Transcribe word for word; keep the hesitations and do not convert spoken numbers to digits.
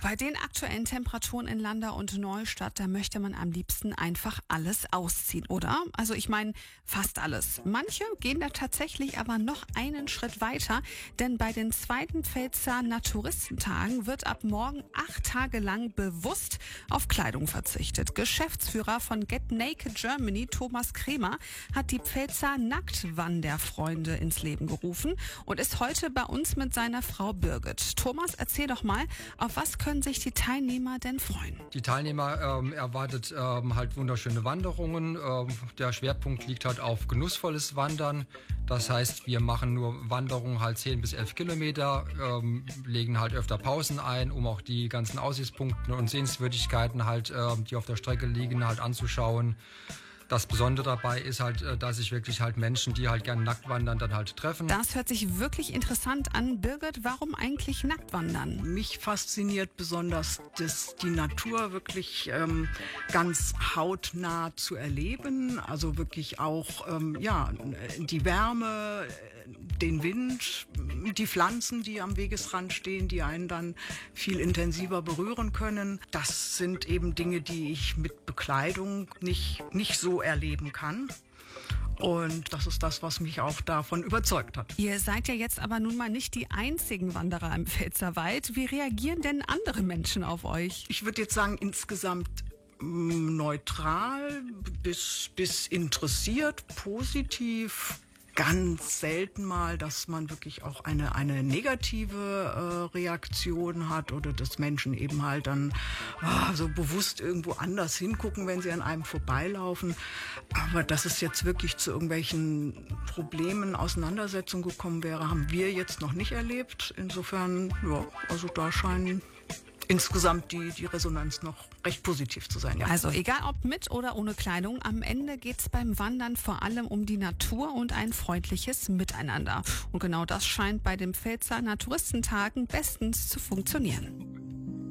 Bei den aktuellen Temperaturen in Landau und Neustadt, da möchte man am liebsten einfach alles ausziehen, oder? Also ich meine, fast alles. Manche gehen da tatsächlich aber noch einen Schritt weiter, denn bei den zweiten Pfälzer Naturistentagen wird ab morgen acht Tage lang bewusst auf Kleidung verzichtet. Geschäftsführer von Get Naked Germany, Thomas Kremer, hat die Pfälzer Nacktwanderfreunde ins Leben gerufen und ist heute bei uns mit seiner Frau Birgit. Thomas, erzähl doch mal, auf was können sich die Teilnehmer denn freuen? Die Teilnehmer ähm, erwartet ähm, halt wunderschöne Wanderungen. Ähm, der Schwerpunkt liegt halt auf genussvolles Wandern. Das heißt, wir machen nur Wanderungen halt zehn bis elf Kilometer, ähm, legen halt öfter Pausen ein, um auch die ganzen Aussichtspunkte und Sehenswürdigkeiten halt, ähm, die auf der Strecke liegen, halt anzuschauen. Das Besondere dabei ist halt, dass sich wirklich halt Menschen, die halt gerne nackt wandern, dann halt treffen. Das hört sich wirklich interessant an. Birgit, warum eigentlich nackt wandern? Mich fasziniert besonders, dass die Natur wirklich ähm, ganz hautnah zu erleben. Also wirklich auch ähm, ja, die Wärme, den Wind, die Pflanzen, die am Wegesrand stehen, die einen dann viel intensiver berühren können. Das sind eben Dinge, die ich mit Bekleidung nicht, nicht so erleben kann. Und das ist das, was mich auch davon überzeugt hat. Ihr seid ja jetzt aber nun mal nicht die einzigen Wanderer im Pfälzerwald. Wie reagieren denn andere Menschen auf euch? Ich würde jetzt sagen, insgesamt neutral bis, bis interessiert, positiv. Ganz selten mal, dass man wirklich auch eine, eine negative äh, Reaktion hat oder dass Menschen eben halt dann oh, so bewusst irgendwo anders hingucken, wenn sie an einem vorbeilaufen. Aber dass es jetzt wirklich zu irgendwelchen Problemen, Auseinandersetzungen gekommen wäre, haben wir jetzt noch nicht erlebt. Insofern, ja, also da scheinen insgesamt die, die Resonanz noch recht positiv zu sein. Ja. Also egal ob mit oder ohne Kleidung, am Ende geht's beim Wandern vor allem um die Natur und ein freundliches Miteinander. Und genau das scheint bei den Pfälzer Naturistentagen bestens zu funktionieren.